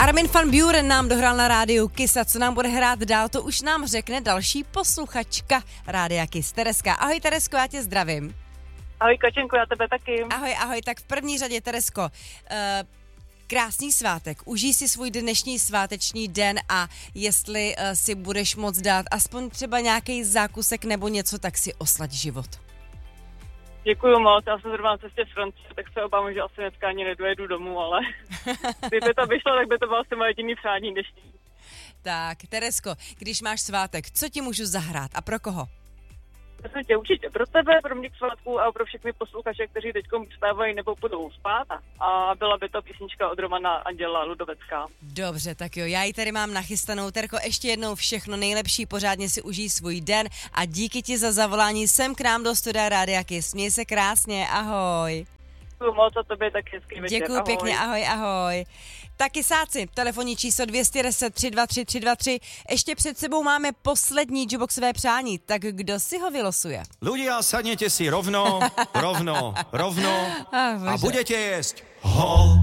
Armin van Buuren nám dohrál na rádiu Kiss a co nám bude hrát dál, to už nám řekne další posluchačka Rádia Kiss, Tereska. Ahoj Teresko, já tě zdravím. Ahoj Kačenko, já tebe taky. Ahoj, tak v první řadě Teresko, krásný svátek, užij si svůj dnešní sváteční den a jestli si budeš moct dát aspoň třeba nějaký zákusek nebo něco, tak si oslaď život. Děkuju moc, já jsem zrovna na cestě z Francie, tak se obávám, že asi dneska ani nedojedu domů, ale kdyby to vyšlo, tak by to bylo asi moje jediný přání dnešní. Tak, Teresko, když máš svátek, co ti můžu zahrát a pro koho? Já tě určitě pro tebe, pro mě k svátku a pro všechny posluchače, kteří teďkom vstávají nebo budou spát. A byla by to písnička od Romana Anděla Ludovecká. Dobře, tak jo, já ji tady mám nachystanou. Terko, ještě jednou všechno nejlepší, pořádně si užij svůj den a díky ti za zavolání sem k nám do studia Rádia Kiss. Měj se krásně, ahoj. Děkuju moc a tobě taky hezký večer. Děkuju pěkně, ahoj. Taky sáci, telefonní číslo 210 323 323. Ještě před sebou máme poslední jukeboxové přání, tak kdo si ho vylosuje? Ľudia, sadněte si rovno a budete jesť